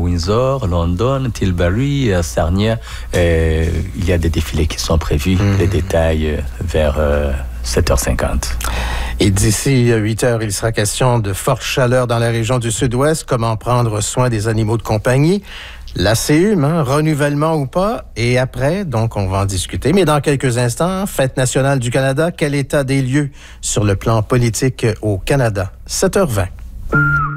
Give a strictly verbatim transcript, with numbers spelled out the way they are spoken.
Windsor, London, Tilbury, euh, Sarnia. Euh, il y a des défilés qui sont prévus. Mmh. Les détails euh, vers euh, sept heures cinquante. Et d'ici huit heures, il sera question de forte chaleur dans la région du Sud-Ouest. Comment prendre soin des animaux de compagnie? La C U M, hein, renouvellement ou pas? Et après, donc, on va en discuter. Mais dans quelques instants, Fête nationale du Canada, quel état des lieux sur le plan politique au Canada? sept heures vingt.